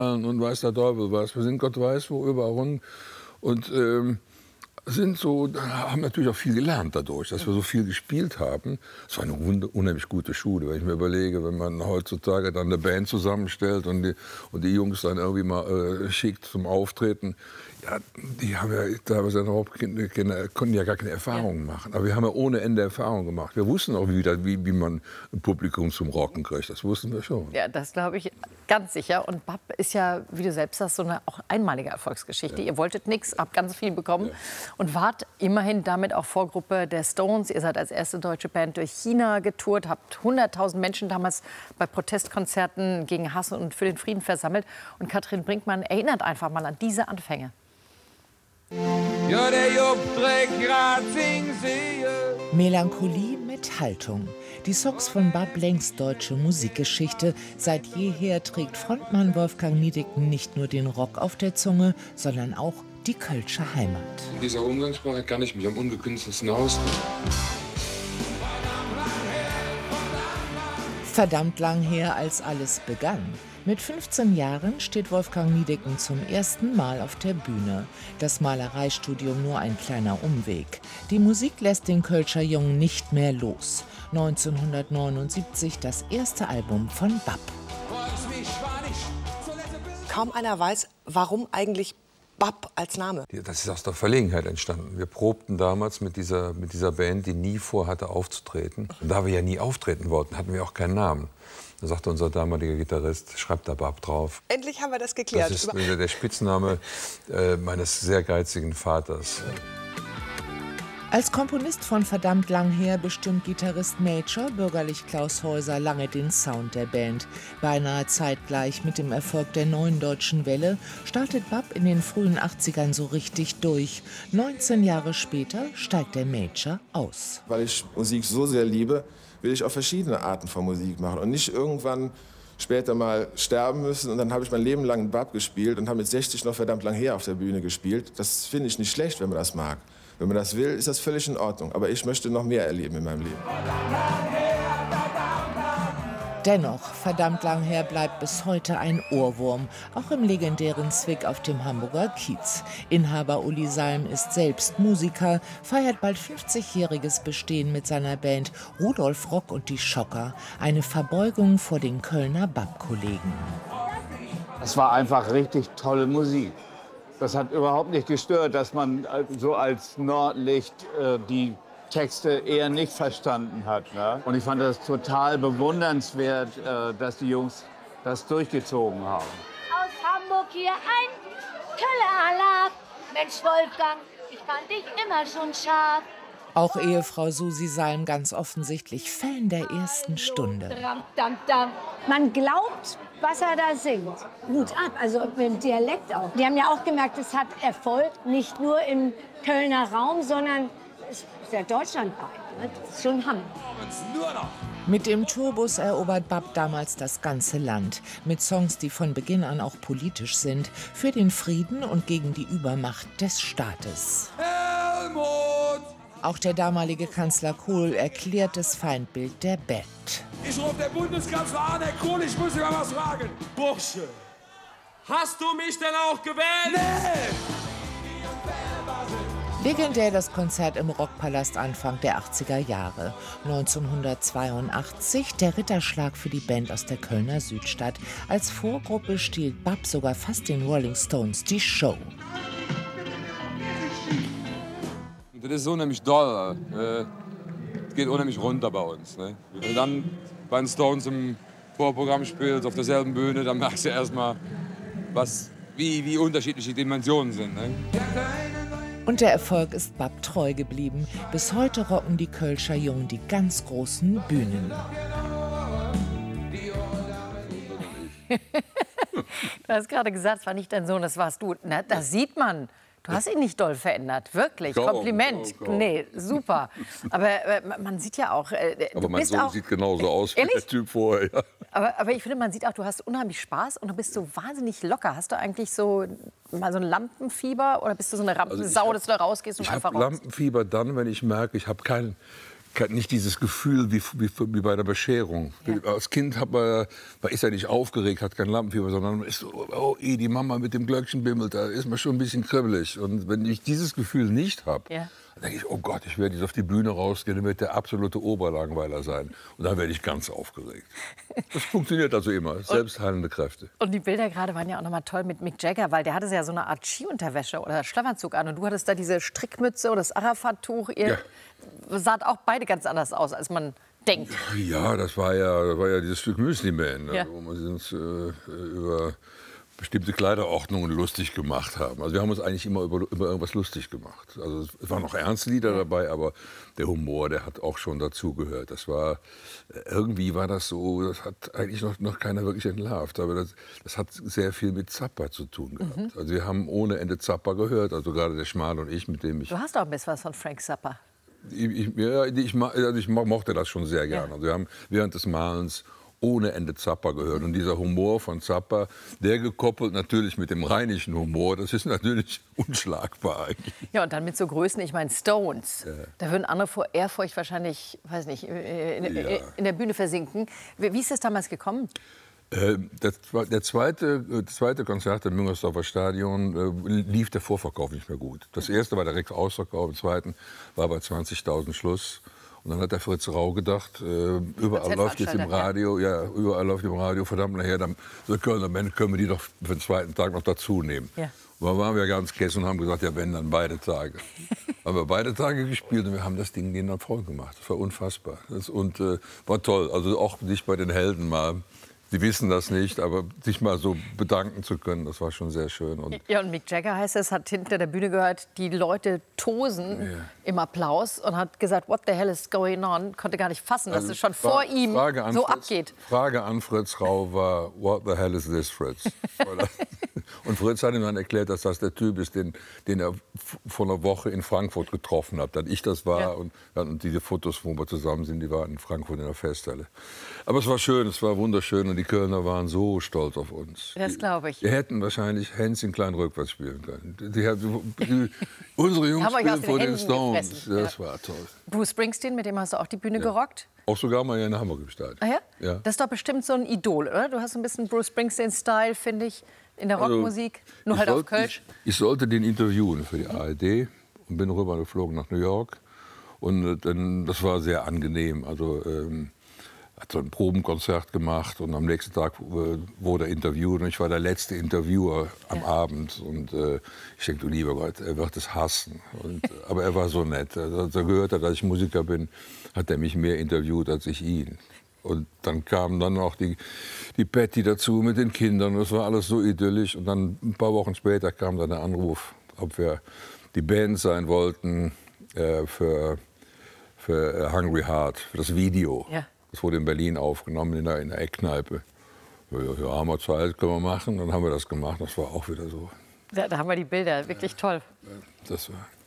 und weiß der Teufel was. Wir sind Gott weiß wo überall rum und sind so, haben natürlich auch viel gelernt dadurch, dass wir so viel gespielt haben. Es war eine unheimlich gute Schule, wenn ich mir überlege, wenn man heutzutage dann eine Band zusammenstellt und die Jungs dann irgendwie mal schickt zum Auftreten. Ja, die haben ja teilweise überhaupt konnten ja gar keine Erfahrungen machen. Aber wir haben ja ohne Ende Erfahrungen gemacht. Wir wussten auch, wie man ein Publikum zum Rocken kriegt. Das wussten wir schon. Ja, das glaube ich ganz sicher. Und BAP ist ja, wie du selbst sagst, so eine auch einmalige Erfolgsgeschichte. Ja. Ihr wolltet nichts, habt ganz viel bekommen und wart immerhin damit auch Vorgruppe der Stones. Ihr seid als erste deutsche Band durch China getourt, habt 100.000 Menschen damals bei Protestkonzerten gegen Hass und für den Frieden versammelt. Und Katrin Brinkmann erinnert einfach mal an diese Anfänge. Ja, der Jupp trägt grad Singsehe. Melancholie mit Haltung. Die Songs von BAP längst deutsche Musikgeschichte. Seit jeher trägt Frontmann Wolfgang Niedecken nicht nur den Rock auf der Zunge, sondern auch die Kölsche Heimat. In dieser Umgangssprache kann ich mich am ungekünstelsten ausdrücken. Verdammt lang her, als alles begann. Mit 15 Jahren steht Wolfgang Niedecken zum ersten Mal auf der Bühne. Das Malereistudium nur ein kleiner Umweg. Die Musik lässt den Kölscher Jungen nicht mehr los. 1979 das erste Album von BAP. Kaum einer weiß, warum eigentlich BAP als Name. Das ist aus der Verlegenheit entstanden. Wir probten damals mit dieser Band, die nie vorhatte aufzutreten. Und da wir ja nie auftreten wollten, hatten wir auch keinen Namen. Da sagte unser damaliger Gitarrist, schreibt da BAP drauf. Endlich haben wir das geklärt. Das ist der Spitzname meines sehr geizigen Vaters. Als Komponist von Verdammt lang her bestimmt Gitarrist Major, bürgerlich Klaus Häuser, lange den Sound der Band. Beinahe zeitgleich mit dem Erfolg der Neuen Deutschen Welle startet BAP in den frühen 80ern so richtig durch. 19 Jahre später steigt der Major aus. Weil ich Musik so sehr liebe, will ich auch verschiedene Arten von Musik machen und nicht irgendwann später mal sterben müssen. Und dann habe ich mein Leben lang BAP gespielt und habe mit 60 noch Verdammt lang her auf der Bühne gespielt. Das finde ich nicht schlecht, wenn man das mag. Wenn man das will, ist das völlig in Ordnung. Aber ich möchte noch mehr erleben in meinem Leben. Dennoch, Verdammt lang her bleibt bis heute ein Ohrwurm, auch im legendären Zwick auf dem Hamburger Kiez. Inhaber Uli Salm ist selbst Musiker, feiert bald 50-jähriges Bestehen mit seiner Band Rudolf Rock und die Schocker. Eine Verbeugung vor den Kölner BAP-Kollegen. Es war einfach richtig tolle Musik. Das hat überhaupt nicht gestört, dass man so als Nordlicht die Texte eher nicht verstanden hat. Ne? Und ich fand das total bewundernswert, dass die Jungs das durchgezogen haben. Aus Hamburg hier ein Köller-Alarv. Mensch Wolfgang, ich fand dich immer schon scharf. Auch Ehefrau Susi Salm ganz offensichtlich Fan der ersten Stunde. Man glaubt, was er da singt. Hut ab, also mit dem Dialekt auch. Die haben ja auch gemerkt, es hat Erfolg, nicht nur im Kölner Raum, sondern es ist ja deutschlandweit. Das ist schon Hammer. Mit dem Tourbus erobert BAP damals das ganze Land. Mit Songs, die von Beginn an auch politisch sind. Für den Frieden und gegen die Übermacht des Staates. Helmut! Auch der damalige Kanzler Kohl erklärt das Feindbild der Band. Ich rufe den Bundeskanzler an, Herr Kohl, ich muss dir mal was fragen. Bursche, hast du mich denn auch gewählt? Nee! Legendär das Konzert im Rockpalast Anfang der 80er Jahre. 1982 der Ritterschlag für die Band aus der Kölner Südstadt. Als Vorgruppe stiehlt BAP sogar fast den Rolling Stones die Show. Das ist unheimlich doll. Es geht unheimlich runter bei uns. Ne? Und dann bei den Stones im Vorprogramm spielst, auf derselben Bühne, dann merkst du erstmal, wie unterschiedlich die Dimensionen sind. Ne? Und der Erfolg ist BAP treu geblieben. Bis heute rocken die Kölscher Jungen die ganz großen Bühnen. Du hast gerade gesagt, es war nicht dein Sohn, das warst du. Na, das sieht man. Du hast ihn nicht doll verändert, wirklich. Kompliment. Nee, super. Aber man sieht ja auch. Aber mein Sohn sieht genauso aus wie der Typ vorher. Ja. Aber ich finde, man sieht auch, du hast unheimlich Spaß und du bist so wahnsinnig locker. Hast du eigentlich so mal so ein Lampenfieber oder bist du so eine Rampensau, dass du da rausgehst und einfach raus? Ich habe Lampenfieber dann, wenn ich merke, ich habe nicht dieses Gefühl wie bei der Bescherung. Ja. Als Kind ist er nicht aufgeregt, hat kein Lampenfieber, sondern man ist so, oh, die Mama mit dem Glöckchen bimmelt, da ist man schon ein bisschen kribbelig. Und wenn ich dieses Gefühl nicht habe, dann denke ich, oh Gott, ich werde jetzt auf die Bühne rausgehen, dann wird der absolute Oberlangweiler sein. Und dann werde ich ganz aufgeregt. Das funktioniert also immer, selbstheilende Kräfte. Und die Bilder gerade waren ja auch noch mal toll mit Mick Jagger, weil der hatte ja so eine Art Skiunterwäsche oder Schlafanzug an. Und du hattest da diese Strickmütze oder das Arafat-Tuch. Ihr saht auch beide ganz anders aus, als man denkt. Ja, das war ja dieses Stück Müsli Man, ne, wo wir uns über bestimmte Kleiderordnungen lustig gemacht haben. Also wir haben uns eigentlich immer über irgendwas lustig gemacht. Also es waren noch ernste Lieder dabei, aber der Humor, der hat auch schon dazugehört. Irgendwie war das so, das hat eigentlich noch keiner wirklich entlarvt. Aber das hat sehr viel mit Zappa zu tun gehabt. Also wir haben ohne Ende Zappa gehört, also gerade der Schmal und ich, mit dem ich... Du hast auch ein bisschen was von Frank Zappa. Ich mochte das schon sehr gerne. Also wir haben während des Malens ohne Ende Zappa gehört. Und dieser Humor von Zappa, der gekoppelt natürlich mit dem rheinischen Humor, das ist natürlich unschlagbar eigentlich. Ja, und dann mit so Größen, ich meine Stones. Da würden andere vor Ehrfurcht wahrscheinlich, weiß nicht, in der Bühne versinken. Wie ist das damals gekommen? Das zweite Konzert im Müngersdorfer Stadion lief der Vorverkauf nicht mehr gut. Das erste war direkt ausverkauft, im zweiten war bei 20.000 Schluss. Und dann hat der Fritz Rau gedacht, überall läuft jetzt im Radio, verdammt nachher, so Kölner Band können wir die doch für den zweiten Tag noch dazu nehmen. Ja. Und dann waren wir ganz kess und haben gesagt, ja wenn, dann beide Tage. Haben wir beide Tage gespielt und wir haben das Ding denen dann voll gemacht. Das war unfassbar. Und war toll, also auch sich bei den Helden mal... Sie wissen das nicht, aber sich mal so bedanken zu können, das war schon sehr schön. Und Mick Jagger, heißt es, hat hinter der Bühne gehört, die Leute tosen im Applaus und hat gesagt, what the hell is going on? Konnte gar nicht fassen, dass es schon vor ihm so abgeht. Frage an Fritz Rau war, what the hell is this, Fritz? Und Fritz hat ihm dann erklärt, dass das der Typ ist, den er vor einer Woche in Frankfurt getroffen hat. Dass ich das war und diese Fotos, wo wir zusammen sind, die waren in Frankfurt in der Festhalle. Aber es war schön, es war wunderschön und die Kölner waren so stolz auf uns. Das glaube ich. Wir hätten wahrscheinlich Hänschen klein rückwärts spielen können. Unsere Jungs spielen vor den Stones. Das war toll. Bruce Springsteen, mit dem hast du auch die Bühne gerockt? Auch sogar mal hier in Hamburg im Stadion. Ah ja? Das ist doch bestimmt so ein Idol, oder? Du hast ein bisschen Bruce Springsteen-Style, finde ich, in der Rockmusik. Nur halt auf Kölsch. Ich sollte den interviewen für die ARD und bin rübergeflogen nach New York. Und das war sehr angenehm. Also hat so ein Probenkonzert gemacht und am nächsten Tag wurde er interviewt und ich war der letzte Interviewer am Abend und ich denke, du lieber Gott, er wird es hassen. Aber er war so nett. Als er gehört hat, dass ich Musiker bin, hat er mich mehr interviewt als ich ihn. Und dann kam dann auch die Patty dazu mit den Kindern. Das war alles so idyllisch. Und dann ein paar Wochen später kam dann der Anruf, ob wir die Band sein wollten für Hungry Heart, für das Video. Ja. Das wurde in Berlin aufgenommen, in der Eckkneipe. Ja, haben wir Zeit, können wir machen. Dann haben wir das gemacht. Das war auch wieder so. Da haben wir die Bilder, wirklich toll. Das war